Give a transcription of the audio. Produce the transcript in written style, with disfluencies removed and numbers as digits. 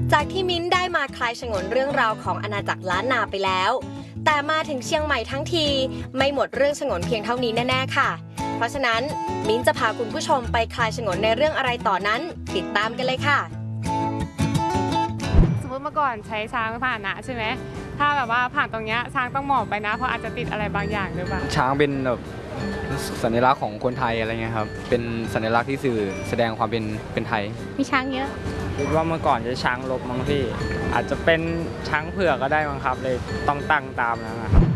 จากที่มิ้นได้มาคลายฉงนเรื่องราวของอาณาจักรล้านนาไปแล้วแต่มาถึงเชียงใหม่ทั้งทีไม่หมดเรื่องฉงนเพียงเท่านี้แน่ๆค่ะเพราะฉะนั้นมิ้นจะพาคุณผู้ชมไปคลายฉงนในเรื่องอะไรต่อนั้นติดตามกันเลยค่ะสมมติเมื่อก่อนใช้ช้างผ่านนะใช่ไหมถ้าแบบว่าผ่านตรงเนี้ยช้างต้องหมอบไปนะเพราะอาจจะติดอะไรบางอย่างหรือเปล่าช้างเป็นแบบสัญลักษณ์ของคนไทยอะไรเงี้ยครับเป็นสัญลักษณ์ที่สื่อแสดงความเป็นไทยมีช้างเยอะคิดว่าเมื่อก่อนจะช้างลบมั้งพี่อาจจะเป็นช้างเผือกก็ได้มั้งครับเลยต้องตั้งตามนะครับ